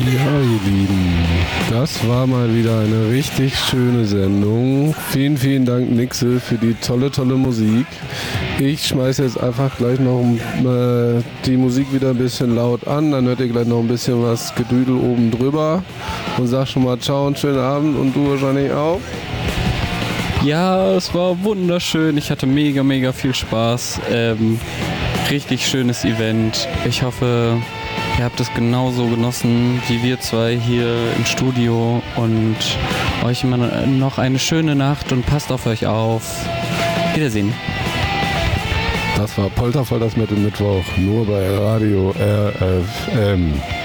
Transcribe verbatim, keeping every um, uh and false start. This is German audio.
Ja, ihr Lieben, das war mal wieder eine richtig schöne Sendung. Vielen, vielen Dank, Nixe, für die tolle, tolle Musik. Ich schmeiße jetzt einfach gleich noch äh, die Musik wieder ein bisschen laut an, dann hört ihr gleich noch ein bisschen was Gedüdel oben drüber und sag schon mal ciao und schönen Abend und du wahrscheinlich auch. Ja, es war wunderschön. Ich hatte mega, mega viel Spaß. Ähm, richtig schönes Event. Ich hoffe, ihr habt es genauso genossen wie wir zwei hier im Studio und euch immer noch eine schöne Nacht und passt auf euch auf. Wiedersehen. Das war Poltervoll, das Metal Mittwoch, nur bei Radio R F M.